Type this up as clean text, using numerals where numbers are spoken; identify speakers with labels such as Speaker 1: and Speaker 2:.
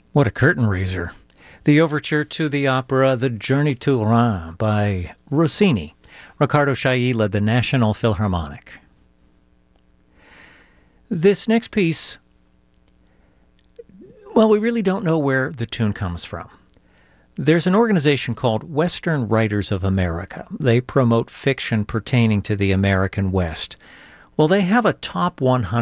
Speaker 1: What a curtain raiser. The overture to the opera The Journey to Rouen by Rossini. Riccardo Chailly led the National Philharmonic. This next piece, well, we really don't know where the tune comes from. There's an organization called Western Writers of America. They promote fiction pertaining to the American West. Well, they have a top 100